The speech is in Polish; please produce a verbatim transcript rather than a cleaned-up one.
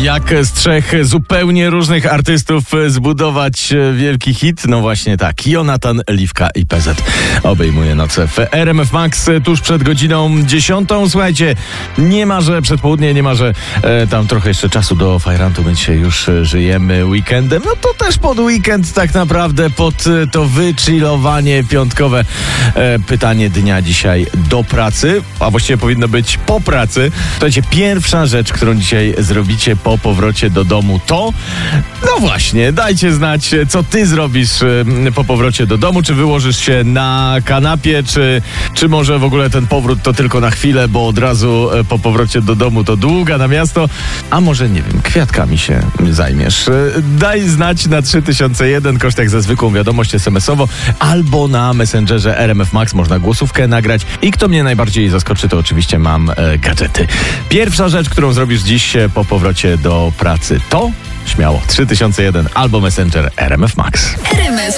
Jak z trzech zupełnie różnych artystów zbudować wielki hit? No właśnie tak. Jonatan, Liwka i P Z obejmuje noce w R M F Max tuż przed godziną dziesiątą. Słuchajcie, nie ma, że przedpołudnie, nie ma, że e, tam trochę jeszcze czasu do fajrantu, my dzisiaj już żyjemy weekendem. No to też pod weekend tak naprawdę, pod to wychillowanie piątkowe. E, pytanie dnia dzisiaj: do pracy, a właściwie powinno być po pracy. Słuchajcie, pierwsza rzecz, którą dzisiaj zrobicie po powrocie do domu, to no właśnie, dajcie znać, co ty zrobisz po powrocie do domu. Czy wyłożysz się na kanapie, czy, czy może w ogóle ten powrót to tylko na chwilę, bo od razu po powrocie do domu to długa na miasto, a może nie wiem, kwiatkami się zajmiesz. Daj znać na trzy tysiące jeden, koszt jak za zwykłą wiadomość es em esowo, albo na Messengerze R M F Max można głosówkę nagrać i kto mnie najbardziej zaskoczy, to oczywiście mam e, gadżety. Pierwsza rzecz, którą zrobisz dziś po powrocie do pracy, to śmiało trzy tysiące jeden albo Messenger R M F Max. R M F